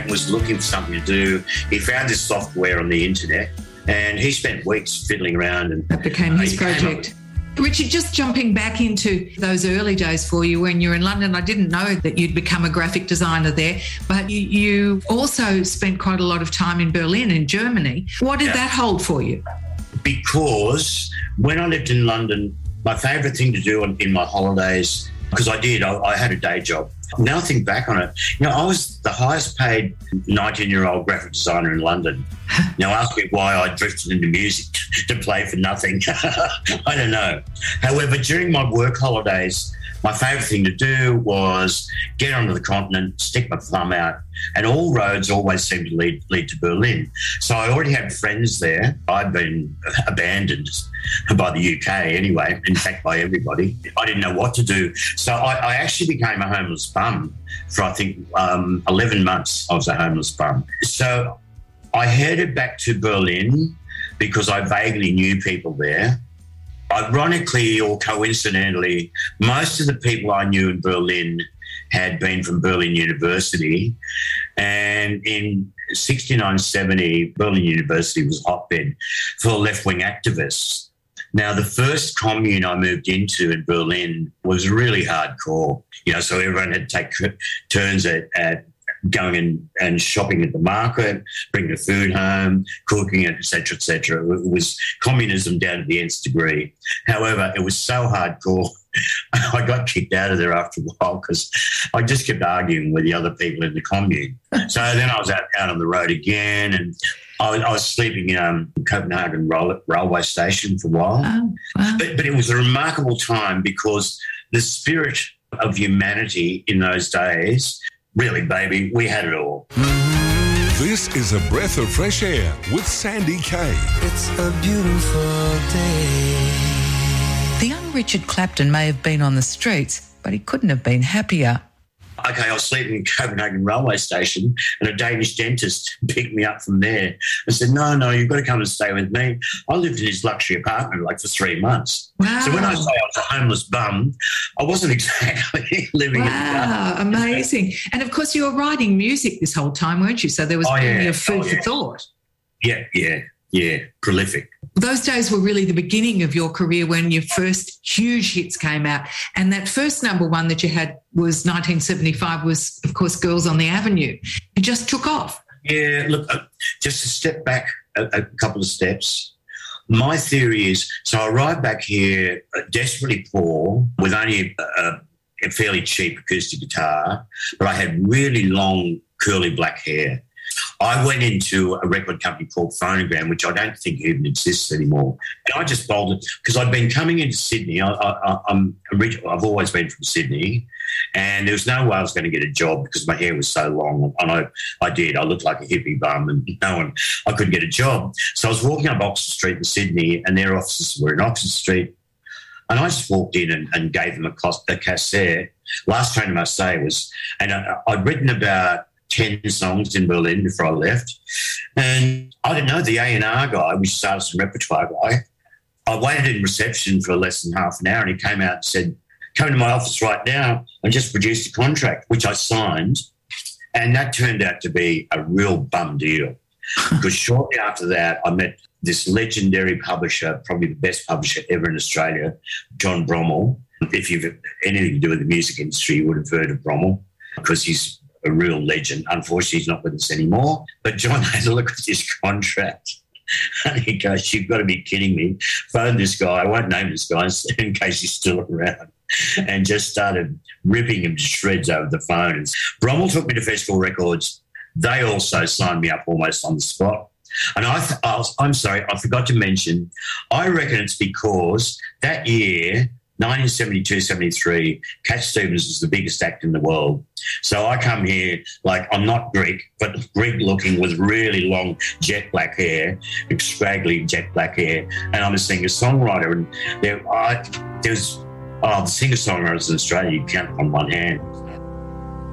was looking for something to do. He found this software on the internet and he spent weeks fiddling around. And that became his project. Richard, just jumping back into those early days for you when you were in London, I didn't know that you'd become a graphic designer there, but you also spent quite a lot of time in Berlin, in Germany. What did that hold for you? Because when I lived in London, my favourite thing to do in my holidays, because I had a day job. Now I think back on it, I was the highest paid 19-year-old graphic designer in London. Now ask me why I drifted into music to play for nothing. I don't know. However, during my work holidays, my favourite thing to do was get onto the continent, stick my thumb out, and all roads always seemed to lead to Berlin. So I already had friends there. I'd been abandoned by the UK anyway, in fact, by everybody. I didn't know what to do. So I actually became a homeless bum for, I think, 11 months I was a homeless bum. So I headed back to Berlin because I vaguely knew people there. Ironically or coincidentally, most of the people I knew in Berlin had been from Berlin University. And in 69-70, Berlin University was a hotbed for left-wing activists. Now, the first commune I moved into in Berlin was really hardcore. So everyone had to take turns at going and shopping at the market, bringing the food home, cooking it, et cetera, et cetera. It was communism down to the nth degree. However, it was so hardcore, I got kicked out of there after a while because I just kept arguing with the other people in the commune. So then I was out on the road again, and I was sleeping in Copenhagen railway station for a while. Oh, wow. But it was a remarkable time because the spirit of humanity in those days, really, baby, we had it all. This is A Breath of Fresh Air with Sandy Kay. It's a beautiful day. The young Richard Clapton may have been on the streets, but he couldn't have been happier. Okay, I was sleeping in Copenhagen railway station and a Danish dentist picked me up from there and said, no, you've got to come and stay with me. I lived in his luxury apartment for 3 months. Wow. So when I say I was a homeless bum, I wasn't exactly living in the Wow, amazing. And of course you were writing music this whole time, weren't you? So there was plenty of food for thought. Yeah, prolific. Those days were really the beginning of your career when your first huge hits came out. And that first number one that you had was 1975 was, of course, Girls on the Avenue. It just took off. Yeah, look, just to step back a couple of steps. My theory is, so I arrived back here desperately poor with only a fairly cheap acoustic guitar, but I had really long curly black hair. I went into a record company called Phonogram, which I don't think even exists anymore. And I just bolted because I'd been coming into Sydney. I've always been from Sydney, and there was no way I was going to get a job because my hair was so long. And I did. I looked like a hippie bum, and I couldn't get a job. So I was walking up Oxford Street in Sydney, and their offices were in Oxford Street. And I just walked in and gave them a cassette. Last Train to Marseille was, and I'd written about 10 songs in Berlin before I left. And I don't know, the A&R guy, which is artist and repertoire guy, I waited in reception for less than half an hour and he came out and said, come to my office right now and just produced a contract, which I signed. And that turned out to be a real bum deal because shortly after that, I met this legendary publisher, probably the best publisher ever in Australia, John Brommel. If you've anything to do with the music industry, you would have heard of Brommel because he's a real legend. Unfortunately, he's not with us anymore. But John had a look at this contract and he goes, you've got to be kidding me. Phone this guy. I won't name this guy in case he's still around. And just started ripping him to shreds over the phone. And Brommel took me to Festival Records. They also signed me up almost on the spot. And I'm sorry, I forgot to mention, I reckon it's because that year, 1972-73, Cat Stevens was the biggest act in the world. So I come here like I'm not Greek, but Greek-looking with really long jet black hair, scraggly jet black hair, and I'm a singer-songwriter. And there's the singer-songwriters in Australia you count on one hand.